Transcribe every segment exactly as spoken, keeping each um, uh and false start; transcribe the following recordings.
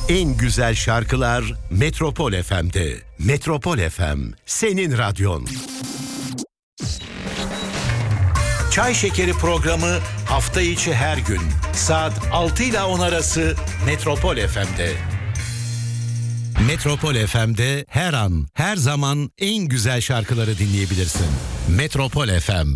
En güzel şarkılar Metropol F M'de. Metropol F M, senin radyon. Çay Şekeri programı hafta içi her gün saat altı ile on arası Metropol F M'de. Metropol F M'de her an, her zaman en güzel şarkıları dinleyebilirsin. Metropol F M.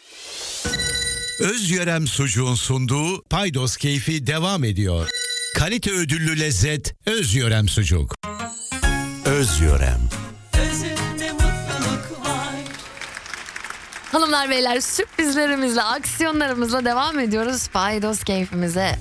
Özyörem Sucuğun sunduğu Paydos Keyfi devam ediyor. Kalite ödüllü lezzet Özyörem Sucuk. Özyörem. Özünde mutluluk var. Hanımlar beyler, sürprizlerimizle, aksiyonlarımızla devam ediyoruz Paydos Keyfimize.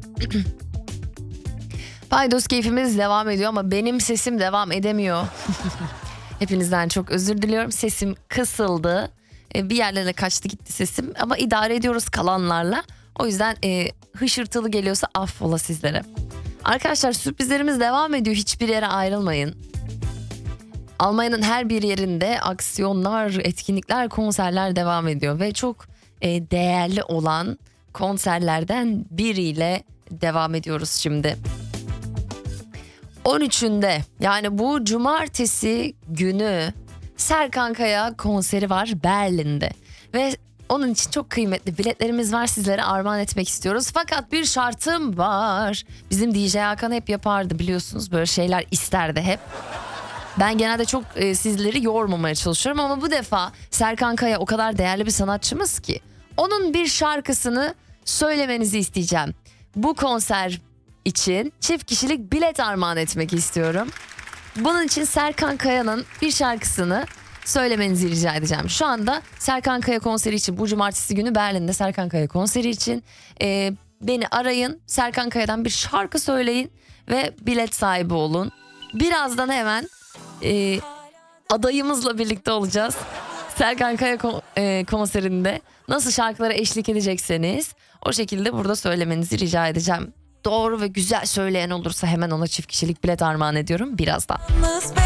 Paydos Keyfimiz devam ediyor ama benim sesim devam edemiyor. Hepinizden çok özür diliyorum. Sesim kısıldı. Bir yerlere kaçtı gitti sesim ama idare ediyoruz kalanlarla. O yüzden e, hışırtılı geliyorsa affola sizlere. Arkadaşlar, sürprizlerimiz devam ediyor. Hiçbir yere ayrılmayın. Almanya'nın her bir yerinde aksiyonlar, etkinlikler, konserler devam ediyor. Ve çok e, değerli olan konserlerden biriyle devam ediyoruz şimdi. on üçünde yani bu cumartesi günü Serkan Kaya konseri var Berlin'de. Ve onun için çok kıymetli biletlerimiz var, sizlere armağan etmek istiyoruz. Fakat bir şartım var. Bizim D J Hakan hep yapardı, biliyorsunuz, böyle şeyler isterdi hep. Ben genelde çok e, sizleri yormamaya çalışıyorum ama bu defa Serkan Kaya o kadar değerli bir sanatçımız ki onun bir şarkısını söylemenizi isteyeceğim. Bu konser için çift kişilik bilet armağan etmek istiyorum. Bunun için Serkan Kaya'nın bir şarkısını söylemenizi rica edeceğim. Şu anda Serkan Kaya konseri için, bu cumartesi günü Berlin'de Serkan Kaya konseri için e, beni arayın. Serkan Kaya'dan bir şarkı söyleyin ve bilet sahibi olun. Birazdan hemen e, adayımızla birlikte olacağız. Serkan Kaya kon- e, konserinde nasıl şarkılara eşlik edecekseniz o şekilde burada söylemenizi rica edeceğim. Doğru ve güzel söyleyen olursa hemen ona çift kişilik bilet armağan ediyorum birazdan.